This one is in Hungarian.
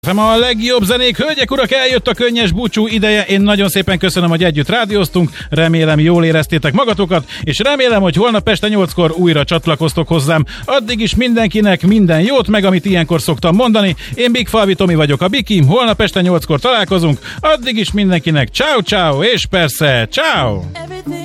A legjobb zenék, hölgyek, urak, eljött a könnyes búcsú ideje. Én nagyon szépen köszönöm, hogy együtt rádióztunk. Remélem, jól éreztétek magatokat, és remélem, hogy holnap este 8-kor újra csatlakoztok hozzám. Addig is mindenkinek minden jót, meg amit ilyenkor szoktam mondani. Én Big Falvi Tomi vagyok, a Biki. Holnap este 8-kor találkozunk. Addig is mindenkinek ciao ciao, és persze ciao!